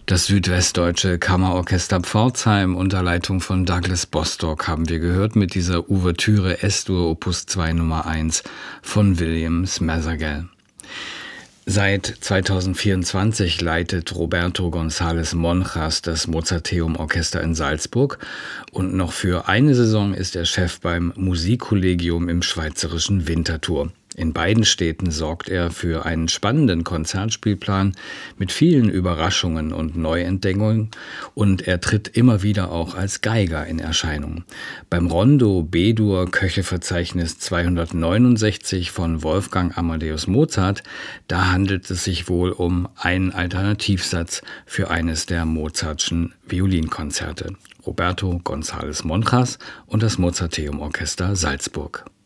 Das südwestdeutsche Kammerorchester Pforzheim unter Leitung von Douglas Bostock haben wir gehört mit dieser Ouvertüre S-Dur Opus 2 Nummer 1 von William Smathagel. Seit 2024 leitet Roberto González Monjas das Mozarteum-Orchester in Salzburg und noch für eine Saison ist er Chef beim Musikkollegium im schweizerischen Winterthur. In beiden Städten sorgt er für einen spannenden Konzertspielplan mit vielen Überraschungen und Neuentdeckungen und er tritt immer wieder auch als Geiger in Erscheinung. Beim Rondo B-Dur Köcheverzeichnis 269 von Wolfgang Amadeus Mozart, da handelt es sich wohl um einen Alternativsatz für eines der Mozartschen Violinkonzerte. Roberto González Monjas und das Mozarteum Orchester Salzburg.